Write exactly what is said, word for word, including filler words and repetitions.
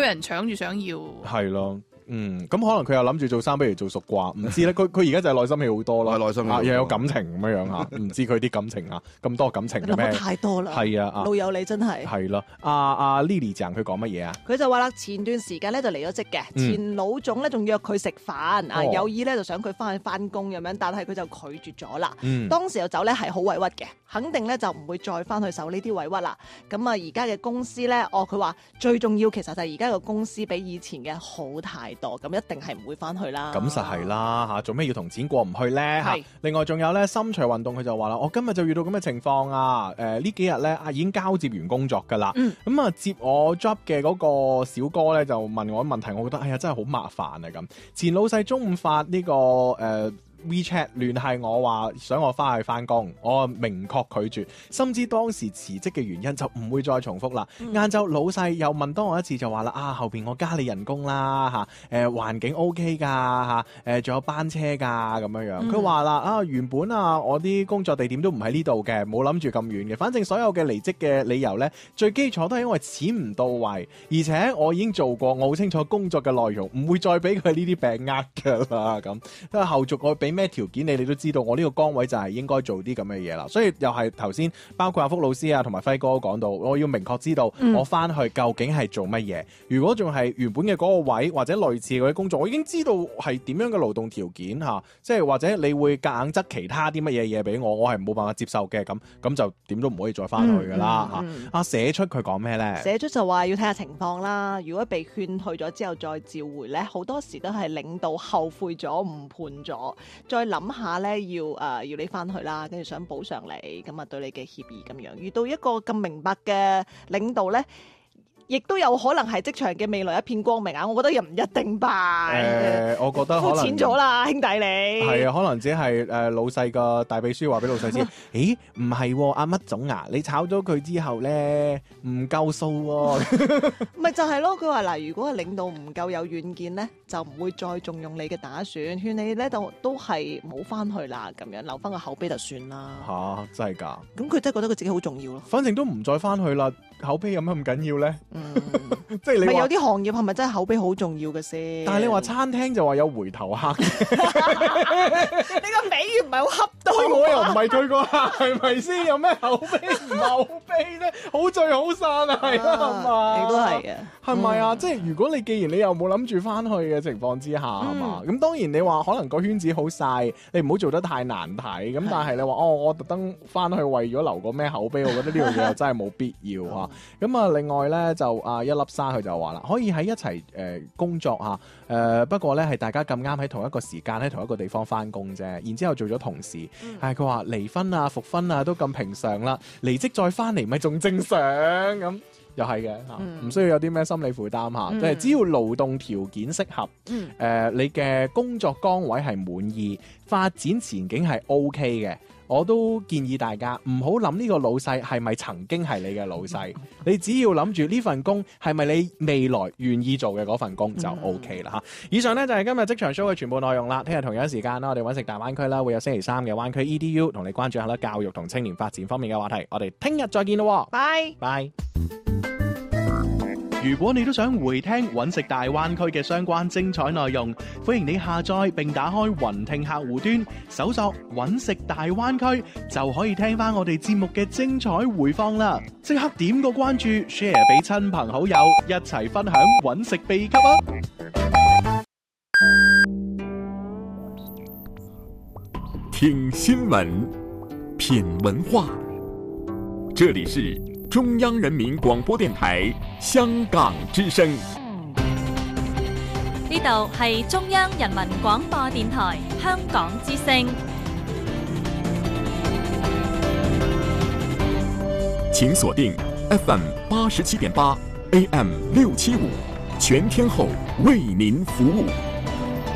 人搶住想要。 係咯。嗯，咁可能佢又諗住做生，不如做熟啩，唔知咧。佢佢而家就係內心戲好多咯， 內心戲啊又有感情咁樣樣嚇，唔知佢啲感情啊咁多感情嘅咩？ 諗得太多啦， 係啊， 老友你真係係咯。阿阿 Lily 講佢講乜嘢啊？ 佢就話啦，前段時間咧就離咗職嘅， 嗯前老總咧仲約佢食飯啊， 哦有意咧就想佢翻去翻工咁樣，但係佢就拒絕咗啦。 嗯當時又走咧係好委屈嘅，肯定咧就唔會再翻去受呢啲委屈啦。咁啊而家嘅公司咧，哦佢話最重要其實就係而家個公司比以前嘅好太多，咁一定係唔會翻去啦。 咁實係啦嚇，做咩要同錢過唔去咧嚇係？ 另外仲有咧心隨運動，佢就話啦：我今日就遇到咁嘅情況啊！誒、呢幾日咧啊已經交接完工作㗎啦。 嗯咁啊接我 job 嘅嗰個小哥咧就問我問題，我覺得哎呀真係好麻煩啊咁。前老細中午發呢、個誒。呃 WeChat 聯繫我話想我翻去翻工，我明確拒絕，深知當時辭職嘅原因就唔會再重複啦。晏晝、老細又問多我一次就話啦，啊後邊我加你人工啦嚇，誒、環境 OK 㗎嚇，誒、仲有班車㗎咁樣樣。佢話啦啊原本啊我啲工作地點都唔喺呢度嘅，冇諗住咁遠嘅，反正所有嘅離職嘅理由呢，最基礎都係因為錢唔到位，而且我已經做過，我好清楚工作嘅內容，唔會再俾佢呢啲病呃㗎啦咁。因為後續我俾咩條件你，你都知道我呢個崗位就係應該做啲咁嘅嘢啦。所以又係頭先包括阿福老師啊同埋輝哥都講到，我要明確知道我翻去究竟係做乜嘢。如果仲係原本嘅嗰個位或者類似嗰啲工作，我已經知道係點樣嘅勞動條件嚇，即係或者你會夾硬執其他啲乜嘢嘢俾我，我係冇辦法接受嘅，咁咁就點都唔可以再翻去㗎啦嚇。啊寫出佢講咩咧？ 寫出就話要睇下情況啦。如果被勸退咗之後再召回咧，好多時都係領導後悔咗、誤判咗，再諗下咧要誒、呃、要你翻去啦，跟住想補償你，咁啊對你嘅歉意咁樣。遇到一個咁明白嘅領導咧，亦都有可能係職場嘅未來一片光明啊！我覺得又唔一定吧。 誒、呃，我覺得可膚能淺咗啦，兄弟你。 係啊，可能只係誒老細個大秘書話俾老細知，咦唔係喎，阿乜總啊，你炒咗佢之後咧唔夠數喎。 咪就係咯，佢話嗱，如果係領導唔夠有遠見咧，就唔會再重用你嘅打算，勸你咧就都係冇翻去啦，咁樣留翻個口碑就算啦。 吓、真係㗎？ 咁佢真係覺得佢自己好重要咯。 反正都唔再翻去啦，口碑有乜咁緊要咧？ 嗯， 即係你話咪有啲行業係咪真係口碑好重要嘅先？ 但係你話餐廳就話有回頭客， 呢個比喻唔係好恰當。 我又唔係佢個客，係咪先？有咩口碑唔口碑咧？好聚好散啊，係啊，係嘛？ 你都係嘅。 係咪啊？即係如果你既然你又冇諗住翻去嘅情況之下，係嘛？咁當然你話可能個圈子好細，你唔好做得太難睇。咁但係你話哦，我特登翻去為咗留個咩口碑，我覺得呢樣嘢又真係冇必要嚇。咁啊，另外咧就啊一粒沙佢就話啦，可以喺一齊誒工作嚇，誒不過咧係大家咁啱喺同一個時間喺同一個地方翻工啫。然之後做咗同事，係佢話離婚啊、復婚啊都咁平常啦，離職再翻嚟咪仲正常咁。又係嘅嚇，唔、嗯、需要有啲咩心理負擔嚇，即係、嗯、只要勞動條件適合，誒、嗯呃、你嘅工作崗位係滿意，發展前景係 O K 嘅，我都建議大家唔好諗呢個老細係咪曾經係你嘅老細，你只要諗住呢份工係咪你未來願意做嘅嗰份工就 O K 啦嚇。以上呢就係今日職場 show 嘅全部內容啦。聽日同樣時間啦，我哋揾食大灣區啦，會有星期三嘅灣區 E D U 同你關注下啦教育同青年發展方面嘅話題。我哋聽日再見咯， 拜拜。 如果你都想回聽揾食大灣區嘅相關精彩內容，歡迎你下載並打開雲聽客戶端，搜索揾食大灣區，就可以聽翻我哋節目嘅精彩回放啦！即刻點個關注 ，share 俾親朋好友，一齊分享揾食秘笈啊！ 聽新聞，品文化，這裏是中央人民廣播電台香港之聲。 呢度係中央人民廣播電台香港之聲。 請鎖定 F M 八十七點八 A M 六七五，全天候為您服務。